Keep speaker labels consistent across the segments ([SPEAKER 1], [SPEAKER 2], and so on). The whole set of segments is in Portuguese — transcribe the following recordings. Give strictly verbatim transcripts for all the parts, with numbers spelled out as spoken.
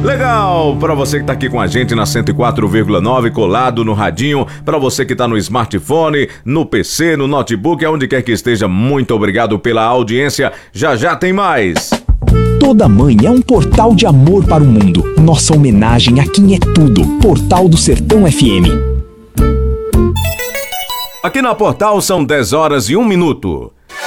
[SPEAKER 1] Legal! Para você que tá aqui com a gente na cento e quatro vírgula nove, colado no radinho, para você que tá no smartphone, no P C, no notebook, aonde quer que esteja, muito obrigado pela audiência. Já já tem mais.
[SPEAKER 2] Toda mãe é um portal de amor para o mundo. Nossa homenagem a quem é tudo. Portal do Sertão F M.
[SPEAKER 1] Aqui na Portal são dez horas e um minuto.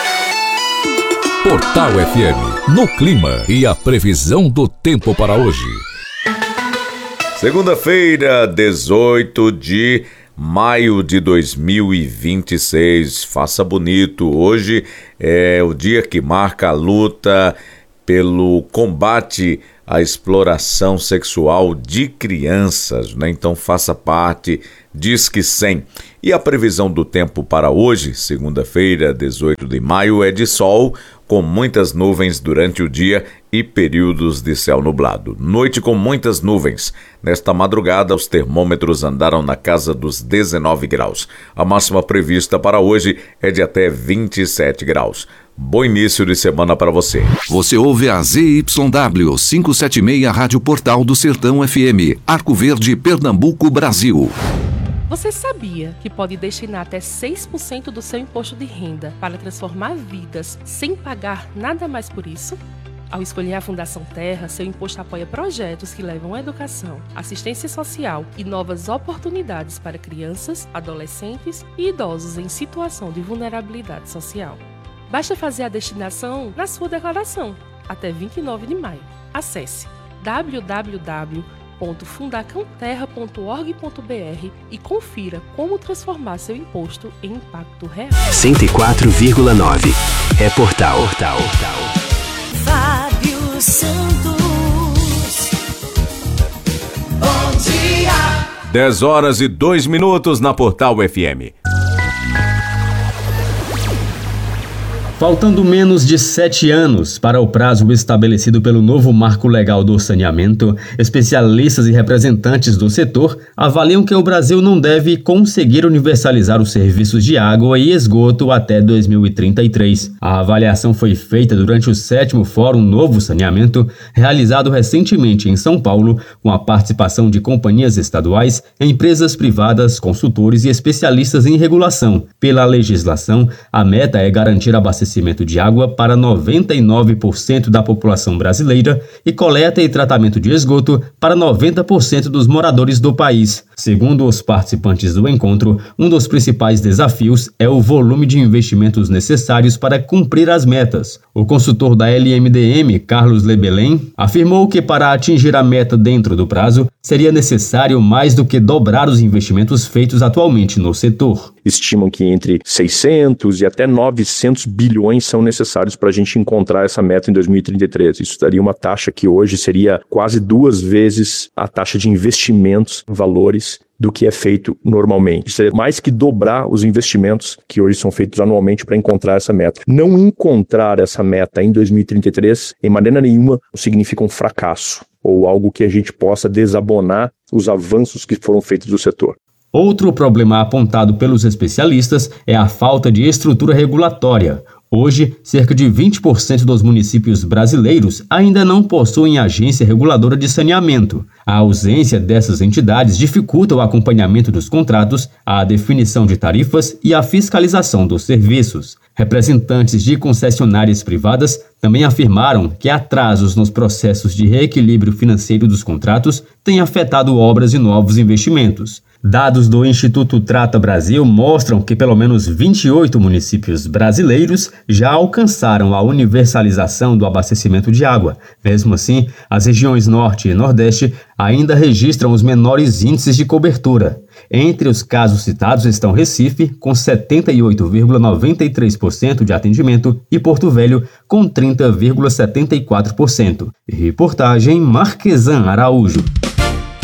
[SPEAKER 3] Portal F M, no clima e a previsão do tempo para hoje.
[SPEAKER 1] Segunda-feira, dezoito de maio de dois mil e vinte e seis. Faça bonito. Hoje é o dia que marca a luta pelo combate à exploração sexual de crianças, né? Então faça parte, diz que cem. E a previsão do tempo para hoje, segunda-feira, dezoito de maio, é de sol, com muitas nuvens durante o dia e períodos de céu nublado. Noite com muitas nuvens. Nesta madrugada, os termômetros andaram na casa dos dezenove graus. A máxima prevista para hoje é de até vinte e sete graus. Bom início de semana para você.
[SPEAKER 3] Você ouve a Z Y W quinhentos e setenta e seis Rádio Portal do Sertão F M, Arco Verde, Pernambuco, Brasil.
[SPEAKER 4] Você sabia que pode destinar até seis por cento do seu imposto de renda para transformar vidas sem pagar nada mais por isso? Ao escolher a Fundação Terra, seu imposto apoia projetos que levam a educação, assistência social e novas oportunidades para crianças, adolescentes e idosos em situação de vulnerabilidade social. Basta fazer a destinação na sua declaração, até vinte e nove de maio. Acesse w w w ponto fundacão terra ponto org ponto b r e confira como transformar seu imposto em impacto real.
[SPEAKER 5] cento e quatro vírgula nove é Portal. Portal.
[SPEAKER 6] Fábio Santos. Bom dia.
[SPEAKER 1] dez horas e dois minutos na Portal F M.
[SPEAKER 7] Faltando menos de sete anos para o prazo estabelecido pelo novo Marco Legal do Saneamento, especialistas e representantes do setor avaliam que o Brasil não deve conseguir universalizar os serviços de água e esgoto até dois mil e trinta e três. A avaliação foi feita durante o sétimo Fórum Novo Saneamento, realizado recentemente em São Paulo, com a participação de companhias estaduais, empresas privadas, consultores e especialistas em regulação. Pela legislação, a meta é garantir abastecimento de água para noventa e nove por cento da população brasileira e coleta e tratamento de esgoto para noventa por cento dos moradores do país. Segundo os participantes do encontro, um dos principais desafios é o volume de investimentos necessários para cumprir as metas. O consultor da L M D M, Carlos Lebelém, afirmou que para atingir a meta dentro do prazo, seria necessário mais do que dobrar os investimentos feitos atualmente no setor.
[SPEAKER 8] Estimam que entre seiscentos e até novecentos bilhões são necessários para a gente encontrar essa meta em dois mil e trinta e três. Isso daria uma taxa que hoje seria quase duas vezes a taxa de investimentos, valores, do que é feito normalmente. Isso é mais que dobrar os investimentos que hoje são feitos anualmente para encontrar essa meta. Não encontrar essa meta em dois mil e trinta e três, em maneira nenhuma, significa um fracasso ou algo que a gente possa desabonar os avanços que foram feitos do setor.
[SPEAKER 7] Outro problema apontado pelos especialistas é a falta de estrutura regulatória. Hoje, cerca de vinte por cento dos municípios brasileiros ainda não possuem agência reguladora de saneamento. A ausência dessas entidades dificulta o acompanhamento dos contratos, a definição de tarifas e a fiscalização dos serviços. Representantes de concessionárias privadas também afirmaram que atrasos nos processos de reequilíbrio financeiro dos contratos têm afetado obras e novos investimentos. Dados do Instituto Trata Brasil mostram que pelo menos vinte e oito municípios brasileiros já alcançaram a universalização do abastecimento de água. Mesmo assim, as regiões Norte e Nordeste ainda registram os menores índices de cobertura. Entre os casos citados estão Recife, com setenta e oito vírgula noventa e três por cento de atendimento, e Porto Velho, com trinta vírgula setenta e quatro por cento. Reportagem Marquesan Araújo.